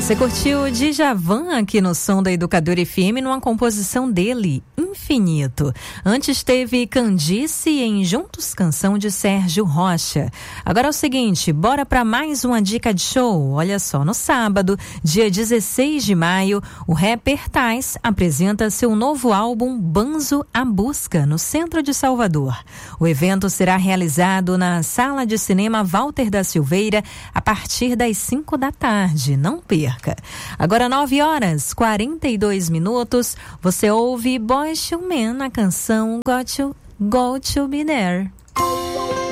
Você curtiu o Djavan aqui no som da Educadora FM numa composição dele, Infinito. Antes teve Candice em Juntos, canção de Sérgio Rocha. Agora é o seguinte, bora para mais uma dica de show. Olha só, no sábado, dia 16 de maio, o rapper Tais apresenta seu novo álbum Banzo a Busca, no centro de Salvador. O evento será realizado na Sala de Cinema Walter da Silveira a partir das 5 da tarde. Não perca. Agora 9h42, você ouve Boyz II Men na canção Got to Be There.